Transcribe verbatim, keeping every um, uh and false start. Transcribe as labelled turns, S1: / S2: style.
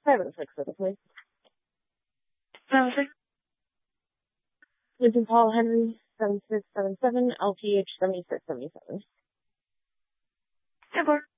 S1: Seven six seven, please.
S2: Seven six.
S1: Lincoln Paul Henry seven six seven seven L P H seventy six seventy seven.
S2: Ten four.